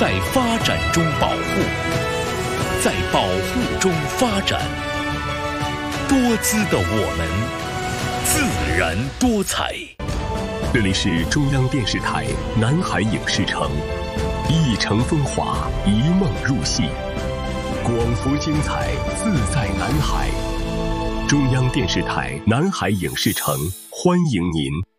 在发展中保护，在保护中发展。多姿的我们，自然多彩。 这里是中央电视台南海影视城，一城风华，一梦入戏，广福精彩，自在南海。中央电视台南海影视城，欢迎您。